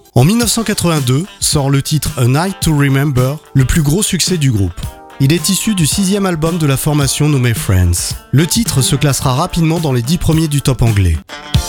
En 1982 sort le titre A Night to Remember, le plus gros succès du groupe. Il est issu du 6e album de la formation nommé Friends. Le titre se classera rapidement dans les 10 premiers du top anglais.